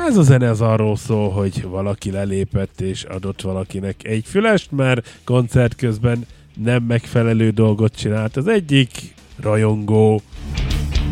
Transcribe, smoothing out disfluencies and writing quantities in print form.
Ez a zene az arról szól, hogy valaki lelépett és adott valakinek egy fülest, mert koncert közben nem megfelelő dolgot csinált. Az egyik rajongó